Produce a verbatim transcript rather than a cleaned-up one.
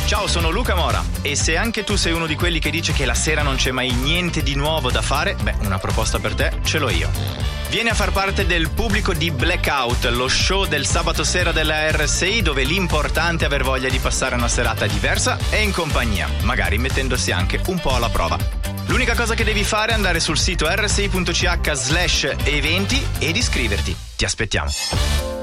Ciao, sono Luca Mora e se anche tu sei uno di quelli che dice che la sera non c'è mai niente di nuovo da fare, beh, una proposta per te ce l'ho io. Vieni a far parte del pubblico di Blackout, lo show del sabato sera della R S I, dove l'importante è aver voglia di passare una serata diversa e in compagnia, magari mettendosi anche un po' alla prova. L'unica cosa che devi fare è andare sul sito r s i punto c h slash eventi ed iscriverti. Ti aspettiamo.